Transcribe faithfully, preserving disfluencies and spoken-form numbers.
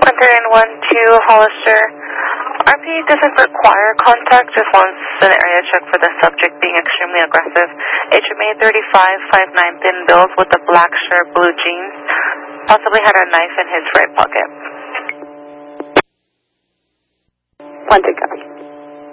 Hunter nine one two Hollister. R P doesn't require contact, just wants an area check for the subject being extremely aggressive. H M A thirty-five, five nine, thin build with a black shirt, blue jeans. Possibly had a knife in his right pocket. One to copy.